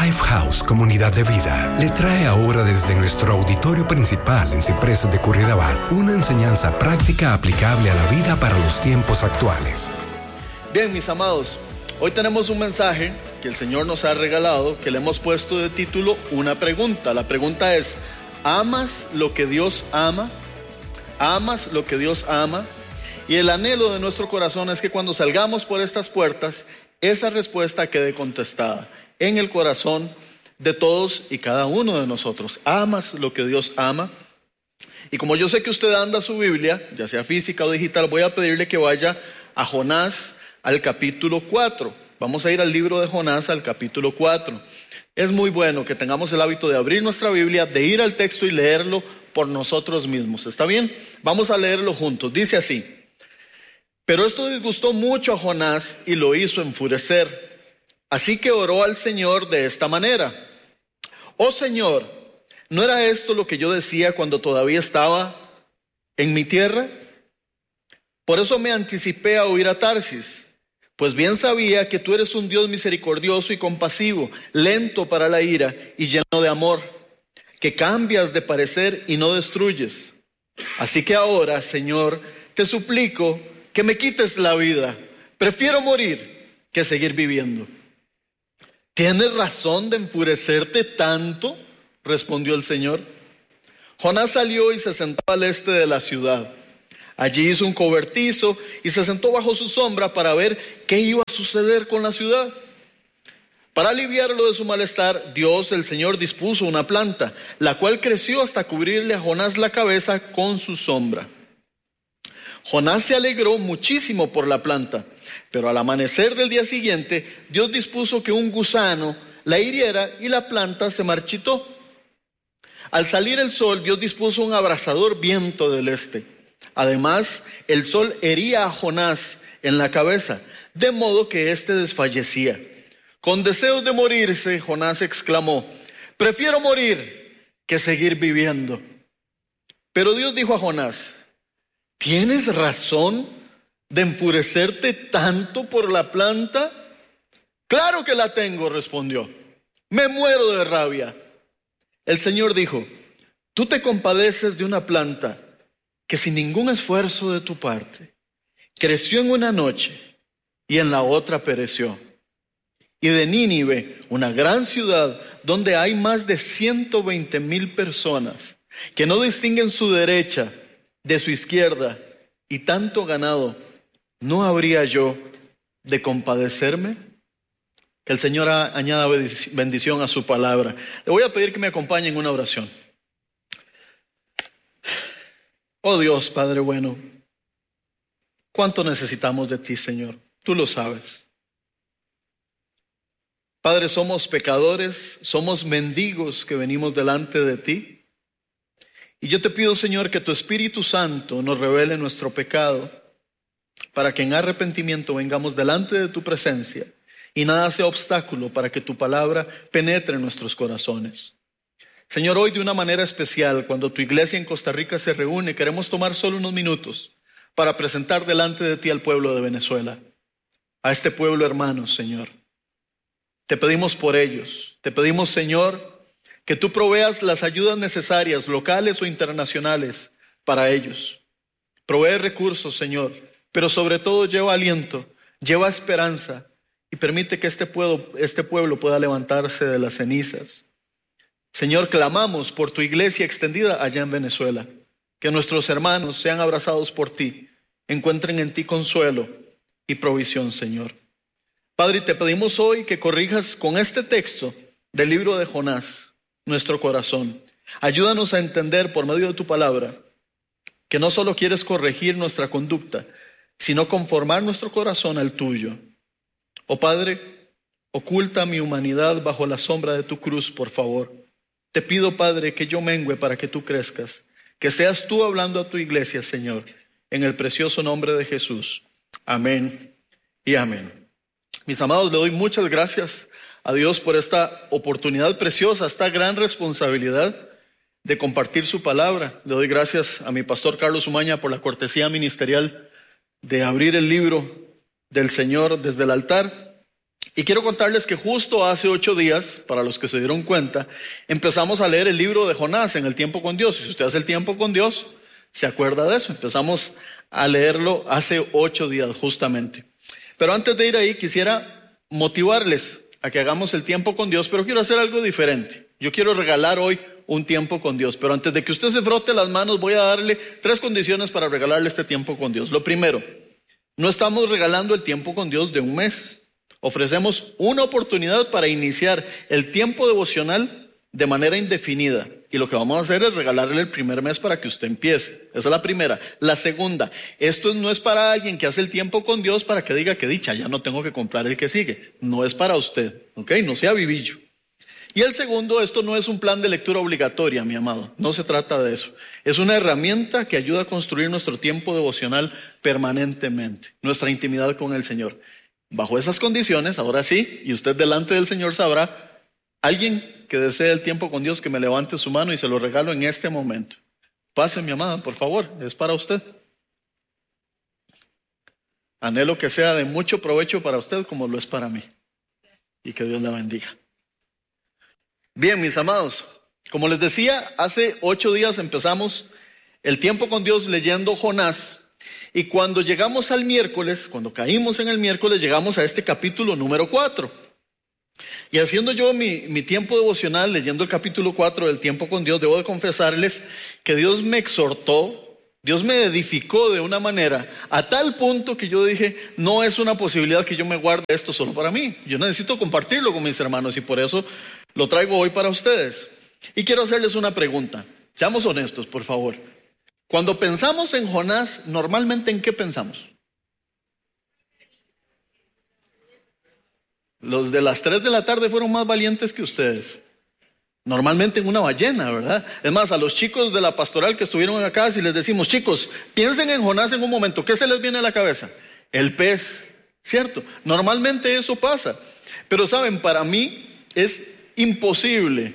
Lifehouse Comunidad de Vida le trae ahora desde nuestro auditorio principal en Ciprés de Curridabat una enseñanza práctica aplicable a la vida para los tiempos actuales. Bien, mis amados, hoy tenemos un mensaje que el Señor nos ha regalado, que le hemos puesto de título una pregunta. La pregunta es: ¿amas lo que Dios ama? ¿Amas lo que Dios ama? Y el anhelo de nuestro corazón es que cuando salgamos por estas puertas, esa respuesta quede contestada en el corazón de todos y cada uno de nosotros. ¿Amas lo que Dios ama? Y como yo sé que usted anda su Biblia, ya sea física o digital, voy a pedirle que vaya a Jonás, al capítulo 4. Vamos a ir al libro de Jonás, al capítulo 4. Es muy bueno que tengamos el hábito de abrir nuestra Biblia, de ir al texto y leerlo por nosotros mismos. ¿Está bien? Vamos a leerlo juntos. Dice así: pero esto disgustó mucho a Jonás y lo hizo enfurecer. Así que oró al Señor de esta manera: oh Señor, ¿no era esto lo que yo decía cuando todavía estaba en mi tierra? Por eso me anticipé a huir a Tarsis, pues bien sabía que tú eres un Dios misericordioso y compasivo, lento para la ira y lleno de amor, que cambias de parecer y no destruyes. Así que ahora, Señor, te suplico que me quites la vida. Prefiero morir que seguir viviendo. ¿Tienes razón de enfurecerte tanto?, respondió el Señor. Jonás salió y se sentó al este de la ciudad. Allí hizo un cobertizo y se sentó bajo su sombra para ver qué iba a suceder con la ciudad. Para aliviarlo de su malestar, Dios, el Señor, dispuso una planta, la cual creció hasta cubrirle a Jonás la cabeza con su sombra. Jonás se alegró muchísimo por la planta, pero al amanecer del día siguiente, Dios dispuso que un gusano la hiriera y la planta se marchitó. Al salir el sol, Dios dispuso un abrasador viento del este. Además, el sol hería a Jonás en la cabeza, de modo que éste desfallecía. Con deseos de morirse, Jonás exclamó: prefiero morir que seguir viviendo. Pero Dios dijo a Jonás: ¿tienes razón de enfurecerte tanto por la planta? Claro que la tengo, respondió. Me muero de rabia. El Señor dijo: tú te compadeces de una planta que sin ningún esfuerzo de tu parte creció en una noche y en la otra pereció. Y de Nínive, una gran ciudad donde hay más de 120,000 personas que no distinguen su derecha de su izquierda y tanto ganado, ¿no habría yo de compadecerme? Que el Señor añada bendición a su palabra. Le voy a pedir que me acompañe en una oración. Oh Dios, Padre bueno, ¿cuánto necesitamos de ti, Señor? Tú lo sabes. Padre, somos pecadores, somos mendigos que venimos delante de ti. Y yo te pido, Señor, que tu Espíritu Santo nos revele nuestro pecado, para que en arrepentimiento vengamos delante de tu presencia y nada sea obstáculo para que tu palabra penetre en nuestros corazones. Señor, hoy de una manera especial, cuando tu iglesia en Costa Rica se reúne, queremos tomar solo unos minutos para presentar delante de ti al pueblo de Venezuela, a este pueblo hermano, Señor. Te pedimos por ellos, te pedimos, Señor, que tú proveas las ayudas necesarias, locales o internacionales, para ellos. Provee recursos, Señor, pero sobre todo lleva aliento, lleva esperanza y permite que este pueblo pueda levantarse de las cenizas. Señor, clamamos por tu iglesia extendida allá en Venezuela, que nuestros hermanos sean abrazados por ti, encuentren en ti consuelo y provisión, Señor. Padre, te pedimos hoy que corrijas con este texto del libro de Jonás nuestro corazón. Ayúdanos a entender por medio de tu palabra que no solo quieres corregir nuestra conducta, sino conformar nuestro corazón al tuyo. Oh Padre, oculta mi humanidad bajo la sombra de tu cruz, por favor. Te pido, Padre, que yo mengüe para que tú crezcas, que seas tú hablando a tu iglesia, Señor, en el precioso nombre de Jesús. Amén y amén. Mis amados, le doy muchas gracias a Dios por esta oportunidad preciosa, esta gran responsabilidad de compartir su palabra. Le doy gracias a mi pastor Carlos Umaña por la cortesía ministerial de abrir el libro del Señor desde el altar. Y quiero contarles que justo hace 8 días, para los que se dieron cuenta, empezamos a leer el libro de Jonás en el tiempo con Dios. Y si usted hace el tiempo con Dios, se acuerda de eso. Empezamos a leerlo hace 8 días justamente. Pero antes de ir ahí, quisiera motivarles a que hagamos el tiempo con Dios, pero quiero hacer algo diferente. Yo quiero regalar hoy un tiempo con Dios, pero antes de que usted se frote las manos, voy a darle 3 condiciones para regalarle este tiempo con Dios. Lo primero, no estamos regalando el tiempo con Dios de un mes. Ofrecemos una oportunidad para iniciar el tiempo devocional de manera indefinida. Y lo que vamos a hacer es regalarle el primer mes para que usted empiece. Esa es la primera. La segunda, esto no es para alguien que hace el tiempo con Dios para que diga que dicha, ya no tengo que comprar el que sigue. No es para usted, ¿ok? No sea vivillo. Y el segundo, esto no es un plan de lectura obligatoria, mi amado. No se trata de eso. Es una herramienta que ayuda a construir nuestro tiempo devocional permanentemente, nuestra intimidad con el Señor. Bajo esas condiciones, ahora sí, y usted delante del Señor sabrá, alguien que desee el tiempo con Dios, que me levante su mano y se lo regalo en este momento. Pase, mi amada, por favor, es para usted. Anhelo que sea de mucho provecho para usted como lo es para mí. Y que Dios la bendiga. Bien, mis amados, como les decía, hace 8 días empezamos el tiempo con Dios leyendo Jonás. Y cuando llegamos al miércoles, cuando caímos en el miércoles, llegamos a este capítulo número 4. Y haciendo yo mi tiempo devocional, leyendo el capítulo 4 del tiempo con Dios, debo de confesarles que Dios me exhortó, Dios me edificó de una manera a tal punto que yo dije, no es una posibilidad que yo me guarde esto solo para mí. Yo necesito compartirlo con mis hermanos y por eso lo traigo hoy para ustedes. Y quiero hacerles una pregunta. Seamos honestos, por favor. Cuando pensamos en Jonás, normalmente ¿en qué pensamos? Los de las 3 de la tarde fueron más valientes que ustedes. Normalmente en una ballena, ¿verdad? Es más, a los chicos de la pastoral que estuvieron acá, si les decimos, chicos, piensen en Jonás en un momento, ¿qué se les viene a la cabeza? El pez, ¿cierto? Normalmente eso pasa. Pero saben, para mí es imposible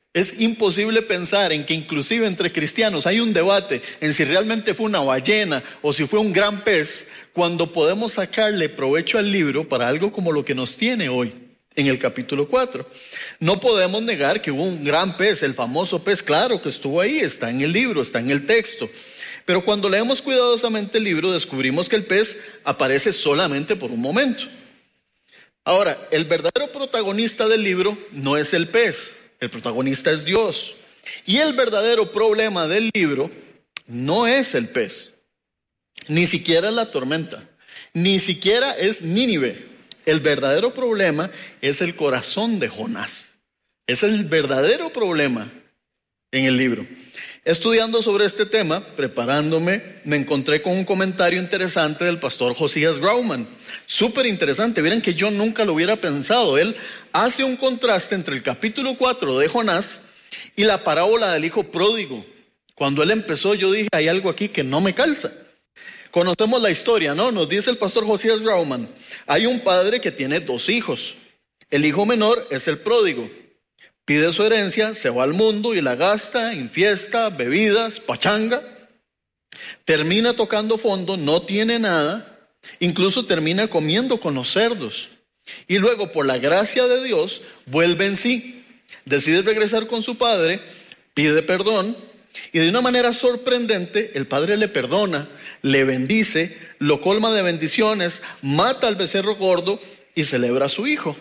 pensar en que inclusive entre cristianos hay un debate en si realmente fue una ballena o si fue un gran pez, cuando podemos sacarle provecho al libro para algo como lo que nos tiene hoy en el capítulo 4. No podemos negar que hubo un gran pez, el famoso pez, claro que estuvo ahí, está en el libro, está en el texto. Pero cuando leemos cuidadosamente el libro descubrimos que el pez aparece solamente por un momento. Ahora, el verdadero protagonista del libro no es el pez. El protagonista es Dios. Y el verdadero problema del libro no es el pez, ni siquiera es la tormenta, ni siquiera es Nínive. El verdadero problema es el corazón de Jonás. Es el verdadero problema en el libro. Estudiando sobre este tema, preparándome, me encontré con un comentario interesante del pastor Josías Grauman. Súper interesante, miren que yo nunca lo hubiera pensado. Él hace un contraste entre el capítulo 4 de Jonás y la parábola del hijo pródigo. Cuando él empezó, yo dije, hay algo aquí que no me calza. Conocemos la historia, ¿no? Nos dice el pastor Josías Grauman. Hay un padre que tiene 2 hijos. El hijo menor es el pródigo. Pide su herencia, se va al mundo y la gasta en fiesta, bebidas, pachanga. Termina tocando fondo, no tiene nada. Incluso termina comiendo con los cerdos. Y luego, por la gracia de Dios, vuelve en sí. Decide regresar con su padre, pide perdón. Y de una manera sorprendente, el padre le perdona, le bendice, lo colma de bendiciones, mata al becerro gordo y celebra a su hijo.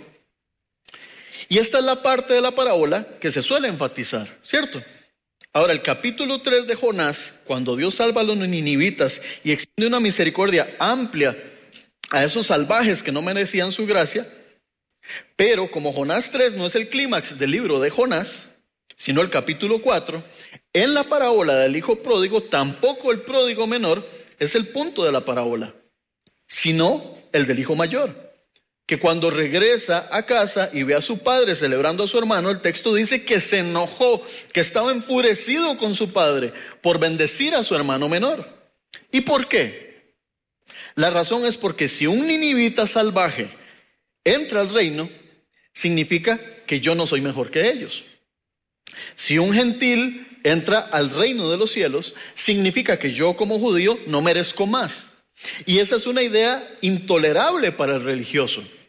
Y esta es la parte de la parábola que se suele enfatizar, ¿cierto? Ahora, el capítulo 3 de Jonás, cuando Dios salva a los ninivitas y extiende una misericordia amplia a esos salvajes que no merecían su gracia, pero como Jonás 3 no es el clímax del libro de Jonás, sino el capítulo 4, en la parábola del hijo pródigo, tampoco el pródigo menor es el punto de la parábola, sino el del hijo mayor, que cuando regresa a casa y ve a su padre celebrando a su hermano, el texto dice que se enojó, que estaba enfurecido con su padre por bendecir a su hermano menor. ¿Y por qué? La razón es porque si un ninivita salvaje entra al reino, significa que yo no soy mejor que ellos. Si un gentil entra al reino de los cielos, significa que yo como judío no merezco más. Y esa es una idea intolerable para el religioso.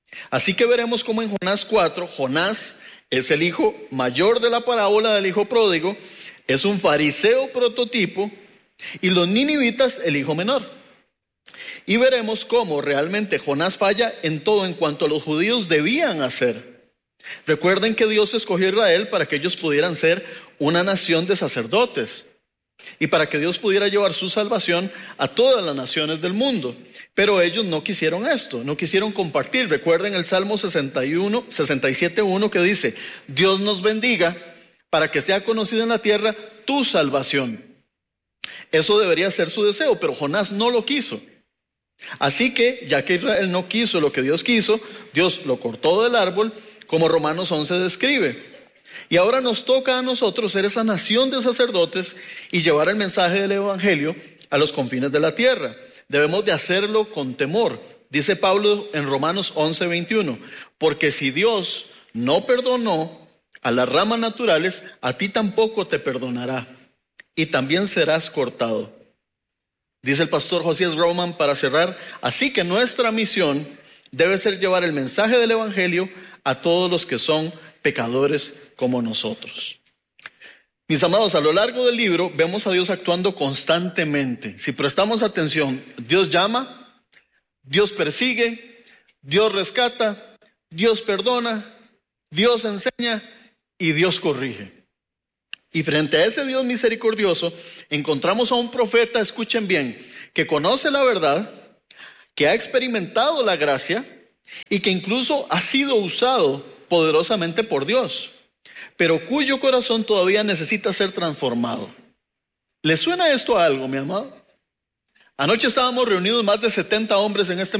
Así que veremos cómo en Jonás 4, Jonás es el hijo mayor de la parábola del hijo pródigo, es un fariseo prototipo, y los ninivitas el hijo menor. Y veremos cómo realmente Jonás falla en todo en cuanto a los judíos debían hacer. Recuerden que Dios escogió a Israel para que ellos pudieran ser una nación de sacerdotes y para que Dios pudiera llevar su salvación a todas las naciones del mundo. Pero ellos no quisieron esto, no quisieron compartir. Recuerden el Salmo 67:1 que dice: Dios nos bendiga para que sea conocida en la tierra tu salvación. Eso debería ser su deseo, pero Jonás no lo quiso. Así que, ya que Israel no quiso lo que Dios quiso, Dios lo cortó del árbol, como Romanos 11 describe. Y ahora nos toca a nosotros ser esa nación de sacerdotes y llevar el mensaje del evangelio a los confines de la tierra. Debemos de hacerlo con temor. Dice Pablo en Romanos 11:21, porque si Dios no perdonó a las ramas naturales, a ti tampoco te perdonará, y también serás cortado. Dice el pastor Josías Grauman para cerrar: así que nuestra misión debe ser llevar el mensaje del evangelio a todos los que son pecadores como nosotros. Mis amados, a lo largo del libro vemos a Dios actuando constantemente. Si prestamos atención, Dios llama, Dios persigue, Dios rescata, Dios perdona, Dios enseña y Dios corrige. Y frente a ese Dios misericordioso, encontramos a un profeta, escuchen bien, que conoce la verdad, que ha experimentado la gracia y que incluso ha sido usado poderosamente por Dios, pero cuyo corazón todavía necesita ser transformado. ¿Le suena esto a algo, mi amado? Anoche estábamos reunidos más de 70 hombres en este